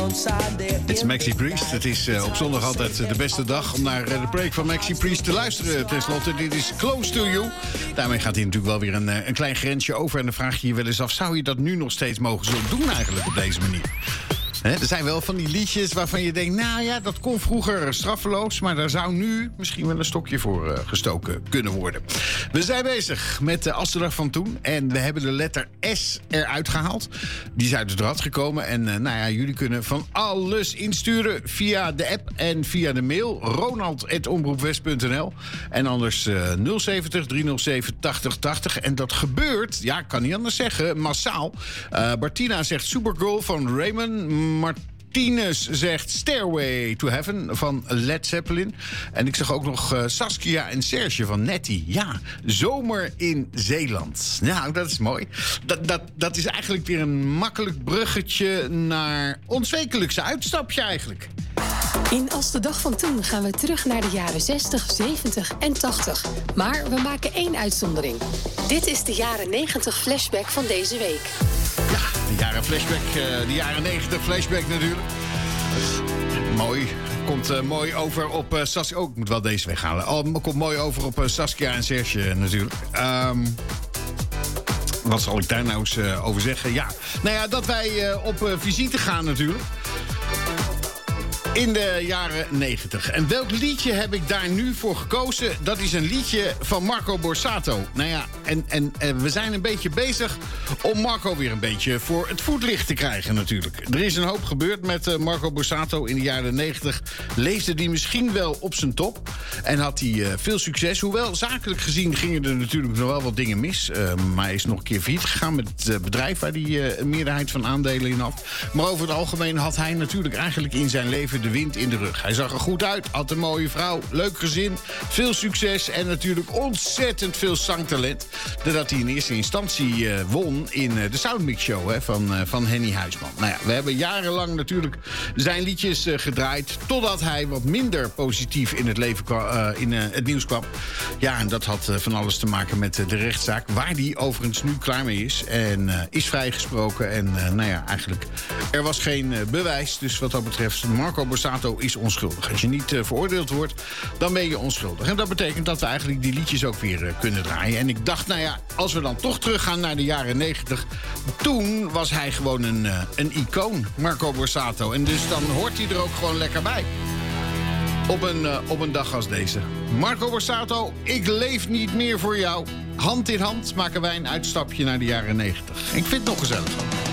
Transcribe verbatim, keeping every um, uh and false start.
Het is Maxi Priest. Het is uh, op zondag altijd de beste dag om naar uh, de preek van Maxi Priest te luisteren. Ten slotte, dit is Close to You. Daarmee gaat hij natuurlijk wel weer een, een klein grensje over. En dan vraag je je wel eens af, zou je dat nu nog steeds mogen zullen doen eigenlijk op deze manier? He, er zijn wel van die liedjes waarvan je denkt, nou ja, dat kon vroeger straffeloos, maar daar zou nu misschien wel een stokje voor uh, gestoken kunnen worden. We zijn bezig met de Als de dag van toen en we hebben de letter S eruit gehaald. Die is uit de draad gekomen en uh, nou ja, jullie kunnen van alles insturen via de app en via de mail. ronald at omroepwest punt n l en anders uh, nul zeventig driehonderdzeven tachtig tachtig. En dat gebeurt, ja, ik kan niet anders zeggen, massaal. Uh, Martina zegt Supergirl van Raymond. Martinez zegt Stairway to Heaven van Led Zeppelin. En ik zag ook nog uh, Saskia en Serge van Nettie. Ja, zomer in Zeeland. Nou, dat is mooi. Dat, dat, dat is eigenlijk weer een makkelijk bruggetje naar ons wekelijkse uitstapje eigenlijk. In Als de dag van toen gaan we terug naar de jaren zestig, zeventig en tachtig. Maar we maken één uitzondering. Dit is de jaren negentig flashback van deze week. Ja, de jaren flashback, uh, de jaren negentig flashback natuurlijk. Mooi. Komt uh, mooi over op uh, Saskia. Oh, ik moet wel deze weghalen. Oh, komt mooi over op uh, Saskia en Serge natuurlijk. Um, wat zal ik daar nou eens uh, over zeggen? Ja, nou ja, dat wij uh, op uh, visite gaan natuurlijk. In de jaren negentig. En welk liedje heb ik daar nu voor gekozen? Dat is een liedje van Marco Borsato. Nou ja, en, en, en we zijn een beetje bezig om Marco weer een beetje voor het voetlicht te krijgen natuurlijk. Er is een hoop gebeurd met uh, Marco Borsato in de jaren negentig. Leefde hij misschien wel op zijn top. En had hij uh, veel succes. Hoewel, zakelijk gezien gingen er natuurlijk nog wel wat dingen mis. Uh, maar hij is nog een keer failliet gegaan met het uh, bedrijf waar hij uh, een meerderheid van aandelen in had. Maar over het algemeen had hij natuurlijk eigenlijk in zijn leven de wind in de rug. Hij zag er goed uit, had een mooie vrouw, leuk gezin, veel succes en natuurlijk ontzettend veel zangtalent. Doordat hij in eerste instantie uh, won in uh, de Soundmix Show hè, van, uh, van Henny Huisman. Nou ja, we hebben jarenlang natuurlijk zijn liedjes uh, gedraaid, totdat hij wat minder positief in het leven kwa, uh, in uh, het nieuws kwam. Ja, en dat had uh, van alles te maken met uh, de rechtszaak, waar hij overigens nu klaar mee is en uh, is vrijgesproken. En uh, nou ja, eigenlijk, er was geen uh, bewijs, dus wat dat betreft, Marco Borsato is onschuldig. Als je niet uh, veroordeeld wordt, dan ben je onschuldig. En dat betekent dat we eigenlijk die liedjes ook weer uh, kunnen draaien. En ik dacht, nou ja, als we dan toch teruggaan naar de jaren negentig... toen was hij gewoon een, uh, een icoon, Marco Borsato. En dus dan hoort hij er ook gewoon lekker bij. Op een, uh, op een dag als deze. Marco Borsato, ik leef niet meer voor jou. Hand in hand maken wij een uitstapje naar de jaren negentig. Ik vind het nog gezellig.